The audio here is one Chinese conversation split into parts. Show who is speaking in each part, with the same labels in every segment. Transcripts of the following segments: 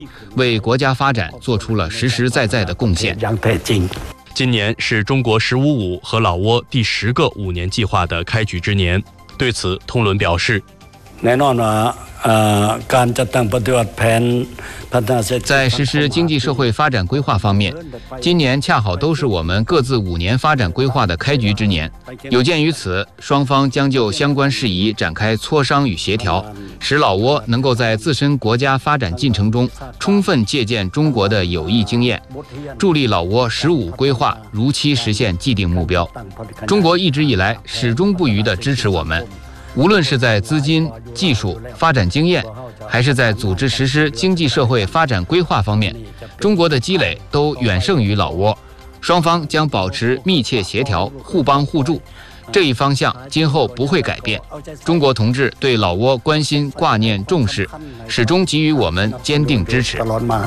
Speaker 1: 为国家发展做出了实实在在的贡献。
Speaker 2: 今年是中国“15+5”和老挝第10个5年计划的开局之年。对此，通伦表示，
Speaker 1: 在实施经济社会发展规划方面，今年恰好都是我们各自5年发展规划的开局之年。有鉴于此，双方将就相关事宜展开磋商与协调，使老挝能够在自身国家发展进程中充分借鉴中国的有益经验，助力老挝“15+5”规划如期实现既定目标。中国一直以来始终不渝地支持我们。无论是在资金、技术、发展经验，还是在组织实施经济社会发展规划方面，中国的积累都远胜于老挝。双方将保持密切协调，互帮互助，这一方向今后不会改变。中国同志对老挝关心、挂念、重视，始终给予我们坚定支持。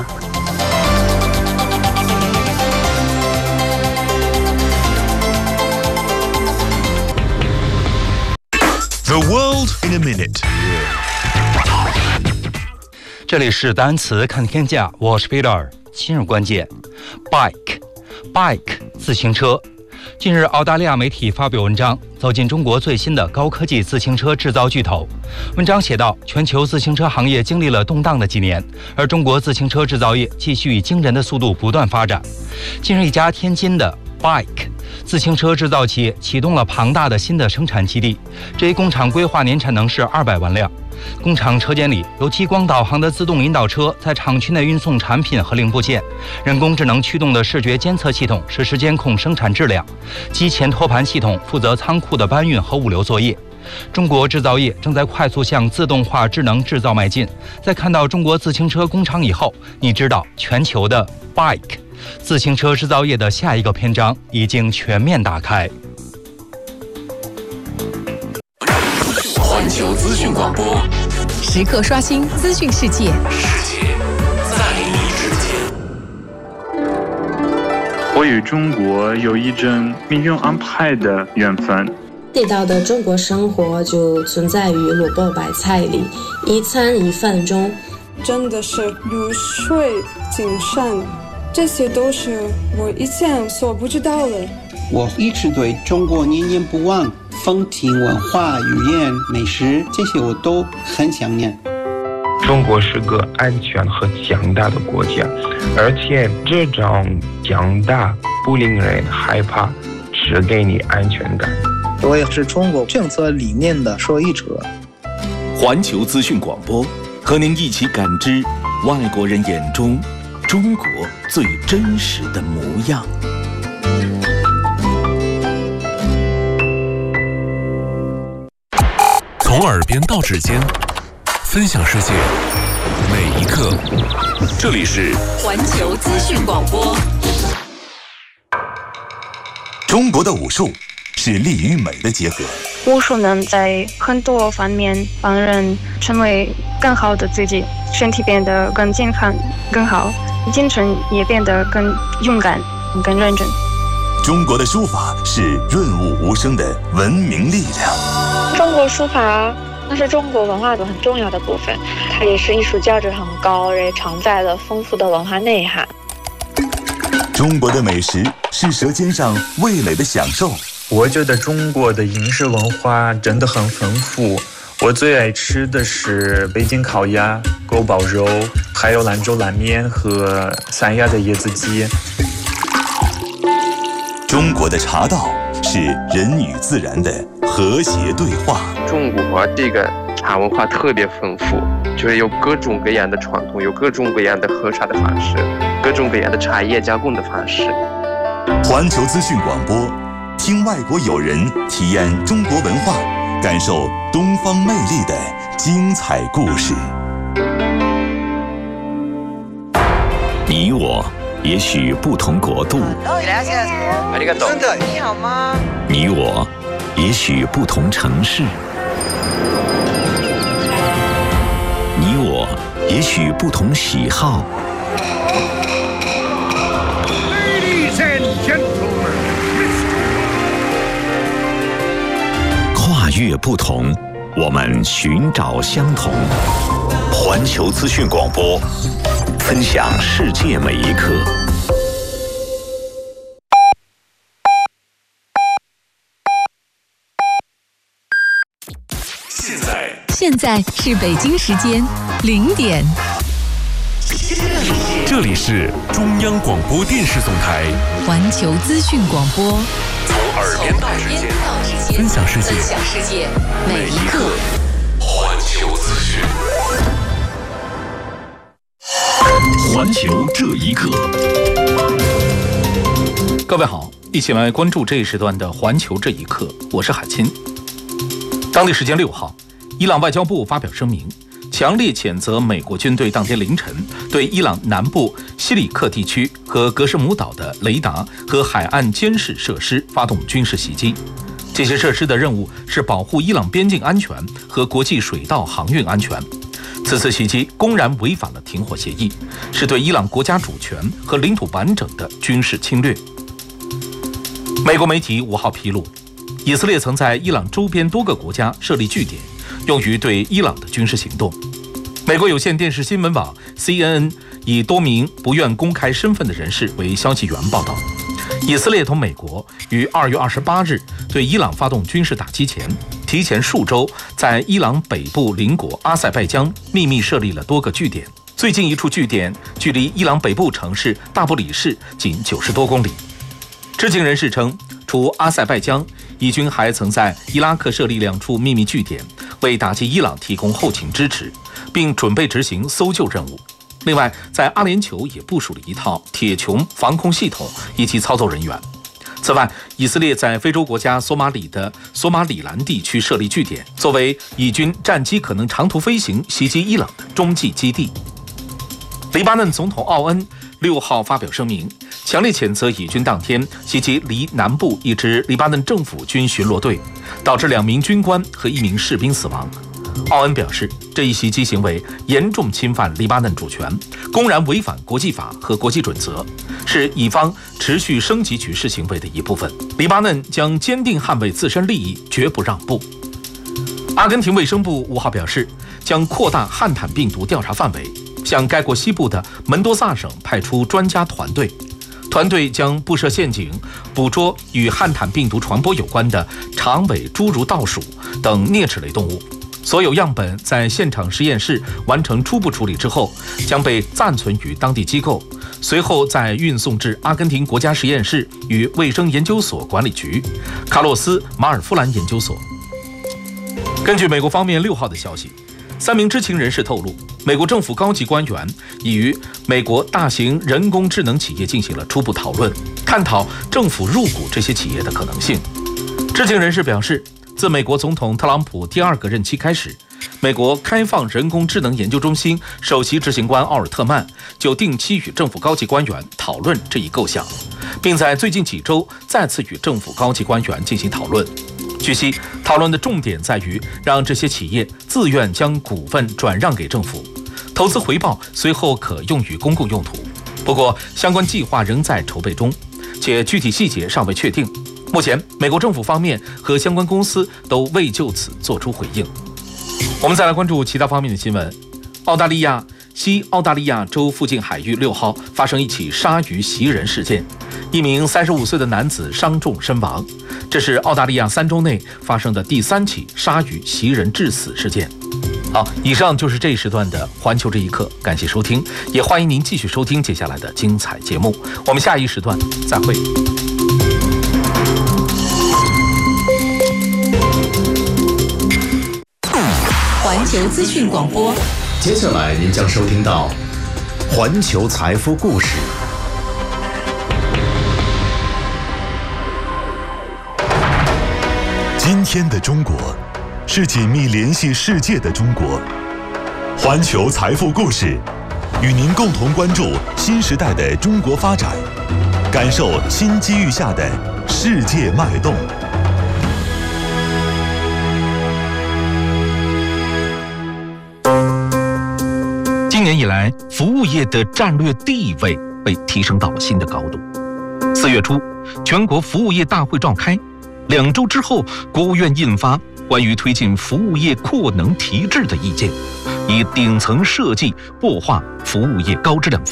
Speaker 3: The world in a minute。
Speaker 4: 这里是单词看天下，我是 Peter。今日关键 bike 自行车。近日，澳大利亚媒体发表文章，走进中国最新的高科技自行车制造巨头。文章写道，全球自行车行业经历了动荡的几年，而中国自行车制造业继续以惊人的速度不断发展。近日，一家天津的 bike自行车制造企业启动了庞大的新的生产基地，这一工厂规划年产能是200万辆。工厂车间里有激光导航的自动引导车在厂区内运送产品和零部件，人工智能驱动的视觉监测系统实时监控生产质量，机前托盘系统负责仓库的搬运和物流作业。中国制造业正在快速向自动化智能制造迈进。在看到中国自行车工厂以后，你知道全球的 bike自行车制造业的下一个篇章已经全面打开。
Speaker 5: 环球资讯广播，
Speaker 6: 时刻刷新资讯世界，
Speaker 5: 世界在你之间。
Speaker 7: 我与中国有一种命运安排的缘分。
Speaker 8: 地道的中国生活就存在于萝卜白菜里，一餐一饭中。
Speaker 9: 真的是如水精深，这些都是我以前所不知道的。
Speaker 10: 我一直对中国念念不忘，风情文化、语言、美食，这些我都很想念。
Speaker 11: 中国是个安全和强大的国家，而且这种强大不令人害怕，只给你安全感。
Speaker 12: 我也是中国政策理念的受益者。
Speaker 5: 环球资讯广播，和您一起感知外国人眼中中国最真实的模样。
Speaker 3: 从耳边到指尖，分享世界每一刻。这里是
Speaker 6: 环球资讯广播。
Speaker 5: 中国的武术是力与美的结合。
Speaker 13: 武术能在很多方面帮人成为更好的自己，身体变得更健康、更好，精神也变得更勇敢、更认真。
Speaker 5: 中国的书法是润物无声的文明力量。
Speaker 14: 中国书法那是中国文化的很重要的部分，它也是艺术价值很高，也承载了丰富的文化内涵。
Speaker 5: 中国的美食是舌尖上味蕾的享受。
Speaker 15: 我觉得中国的饮食文化真的很丰富，我最爱吃的是北京烤鸭、锅包肉，还有兰州拉面和三亚的椰子鸡。
Speaker 5: 中国的茶道是人与自然的和谐对话。
Speaker 11: 中国这个茶文化特别丰富，就是有各种各样的传统，有各种各样的喝茶的方式，各种各样的茶叶加工的方式。
Speaker 5: 环球资讯广播，听外国友人体验中国文化，感受东方魅力的精彩故事。你我也许不同国度，
Speaker 16: 真的你好吗？
Speaker 5: 你我也许不同城市，你我也许不同喜好。
Speaker 17: Ladies and gentlemen，
Speaker 5: 跨越不同，我们寻找相同。环球资讯广播，
Speaker 3: 分享世界每一刻。
Speaker 6: 现在是北京时间0点。
Speaker 3: 这里是中央广播电视总台
Speaker 6: 环球资讯广播，
Speaker 3: 从耳边到指尖，分享世界每一刻。环球资讯，环球这一刻。
Speaker 18: 各位好，一起来关注这一时段的环球这一刻，我是海清。当地时间6号，伊朗外交部发表声明，强烈谴责美国军队当天凌晨对伊朗南部西里克地区和格什姆岛的雷达和海岸监视设施发动军事袭击。这些设施的任务是保护伊朗边境安全和国际水道航运安全。此次袭击公然违反了停火协议，是对伊朗国家主权和领土完整的军事侵略。美国媒体5号披露，以色列曾在伊朗周边多个国家设立据点，用于对伊朗的军事行动。美国有线电视新闻网 CNN 以多名不愿公开身份的人士为消息源报道，以色列同美国于2月28日对伊朗发动军事打击前，提前数周在伊朗北部邻国阿塞拜疆秘密设立了多个据点。最近一处据点距离伊朗北部城市大不里士仅90多公里。知情人士称，除阿塞拜疆，以军还曾在伊拉克设立2处秘密据点，为打击伊朗提供后勤支持，并准备执行搜救任务。另外，在阿联酋也部署了一套铁穹防空系统以及操作人员。此外，以色列在非洲国家索马里的索马里兰地区设立据点，作为以军战机可能长途飞行袭击伊朗的中继基地。黎巴嫩总统奥恩6号发表声明，强烈谴责以军当天袭击黎南部一支黎巴嫩政府军巡逻队，导致2名军官和1名士兵死亡。奥恩表示，这一袭击行为严重侵犯黎巴嫩主权，公然违反国际法和国际准则，是以方持续升级局势行为的一部分。黎巴嫩将坚定捍卫自身利益，绝不让步。阿根廷卫生部5号表示，将扩大汉坦病毒调查范围，向该国西部的门多萨省派出专家团队，团队将布设陷阱，捕捉与汉坦病毒传播有关的长尾侏儒倒鼠等啮齿类动物。所有样本在现场实验室完成初步处理之后，将被暂存于当地机构，随后再运送至阿根廷国家实验室与卫生研究所管理局、卡洛斯·马尔夫兰研究所。根据美国方面6号的消息，3名知情人士透露，美国政府高级官员已与美国大型人工智能企业进行了初步讨论，探讨政府入股这些企业的可能性。知情人士表示，自美国总统特朗普第2个任期开始，美国开放人工智能研究中心首席执行官奥尔特曼就定期与政府高级官员讨论这一构想，并在最近几周再次与政府高级官员进行讨论。据悉，讨论的重点在于让这些企业自愿将股份转让给政府，投资回报随后可用于公共用途。不过，相关计划仍在筹备中，且具体细节尚未确定。目前，美国政府方面和相关公司都未就此做出回应。我们再来关注其他方面的新闻。澳大利亚西澳大利亚州附近海域6号发生一起鲨鱼袭人事件，1名35岁的男子伤重身亡。这是澳大利亚3周内发生的第3起鲨鱼袭人致死事件。好，以上就是这一时段的环球这一刻，感谢收听，也欢迎您继续收听接下来的精彩节目。我们下一时段再会。
Speaker 6: 环球资讯广播，
Speaker 19: 接下来您将收听到环球财富故事。
Speaker 5: 今天的中国是紧密联系世界的中国。环球财富故事与您共同关注新时代的中国发展，感受新机遇下的世界脉动。
Speaker 18: 今年以来，服务业的战略地位被提升到了新的高度。4月初，全国服务业大会召开，2周之后，国务院印发关于推进服务业扩能提质的意见，
Speaker 20: 以顶层设计擘画服务业高质量发展。